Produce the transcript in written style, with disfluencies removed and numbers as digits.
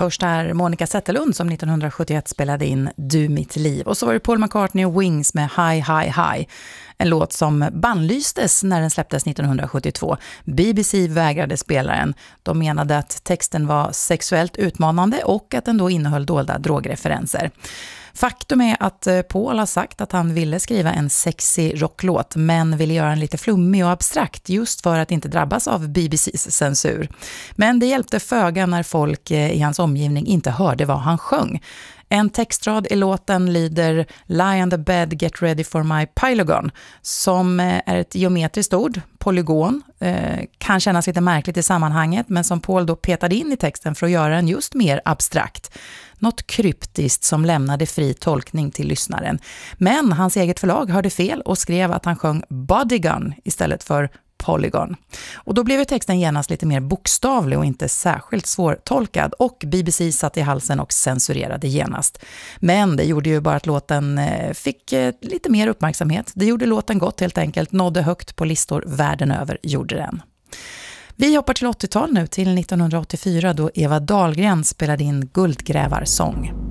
Först är Monica Zetterlund som 1971 spelade in Du mitt liv. Och så var det Paul McCartney och Wings med High High High. En låt som bannlystes när den släpptes 1972. BBC vägrade spela den. De menade att texten var sexuellt utmanande och att den då innehöll dolda drogreferenser. Faktum är att Paul har sagt att han ville skriva en sexy rocklåt men ville göra en lite flummig och abstrakt just för att inte drabbas av BBCs censur. Men det hjälpte föga när folk i hans omgivning inte hörde vad han sjöng. En textrad i låten lyder Lie on the bed, get ready for my polygon, som är ett geometriskt ord, polygon, kan kännas lite märkligt i sammanhanget, men som Paul då petade in i texten för att göra den just mer abstrakt. Något kryptiskt som lämnade fri tolkning till lyssnaren. Men hans eget förlag hörde fel och skrev att han sjöng bodygun istället för polygon. Och då blev texten genast lite mer bokstavlig och inte särskilt svårtolkad, och BBC satt i halsen och censurerade genast. Men det gjorde ju bara att låten fick lite mer uppmärksamhet. Det gjorde låten gott helt enkelt, nådde högt på listor världen över, gjorde den. Vi hoppar till 80-tal nu, till 1984 då Eva Dahlgren spelade in Guldgrävarsång.